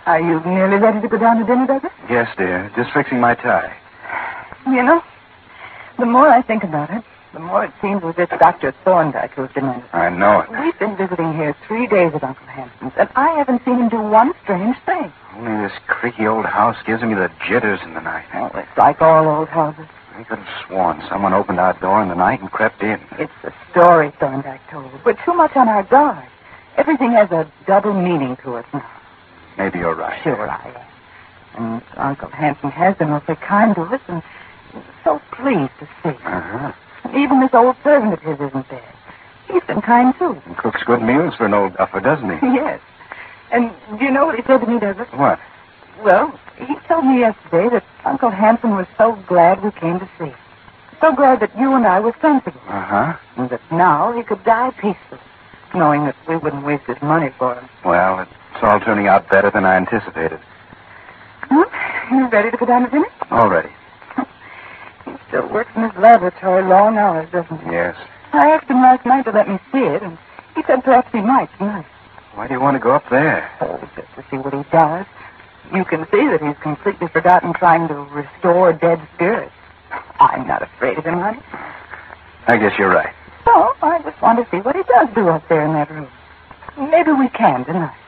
Are you nearly ready to go down to dinner, Douglas? Yes, dear. Just fixing my tie. You know, the more I think about it, the more it seems as if Dr. Thorndyke who's demanded. I know it. We've been visiting here 3 days at Uncle Hanson's, and I haven't seen him do one strange thing. Only this creaky old house gives me the jitters in the night. Oh, it's like all old houses. I could have sworn someone opened our door in the night and crept in. It's the story Thorndyke told. We're too much on our guard. Everything has a double meaning to it now. Maybe you're right. Sure I am. And Uncle Hanson has been awfully kind to us, and so pleased to see us. Uh-huh. Even this old servant of his isn't there. He's been kind, too. And cooks good meals for an old duffer, doesn't he? Yes. And do you know what he said to me, Douglas? What? Well, he told me yesterday that Uncle Hanson was so glad we came to see him. So glad that you and I were sensible. Uh-huh. And that now he could die peacefully, knowing that we wouldn't waste his money for him. Well, it's all turning out better than I anticipated. Well, you ready to go down to dinner? Already. He still works in his laboratory long hours, doesn't he? Yes. I asked him last night to let me see it, and he said perhaps he might tonight. Why do you want to go up there? Oh, just to see what he does. You can see that he's completely forgotten trying to restore dead spirits. I'm not afraid of him, honey. I guess you're right. So I just want to see what he does do up there in that room. Maybe we can tonight.